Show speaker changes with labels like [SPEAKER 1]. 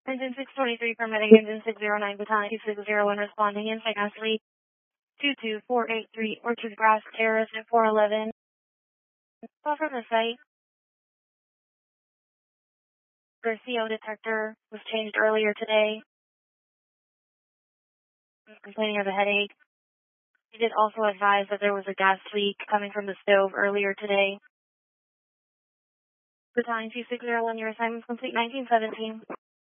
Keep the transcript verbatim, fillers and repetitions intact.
[SPEAKER 1] Engine six twenty-three permitting engine six zero nine battalion two six zero one responding in gas leak two two four eight three Orchard Grass Terrace at four eleven. Call from the site. The C O detector was changed earlier today. I was complaining of a headache. He did also advise that there was a gas leak coming from the stove earlier today. Battalion two six zero one, your assignment complete nineteen seventeen.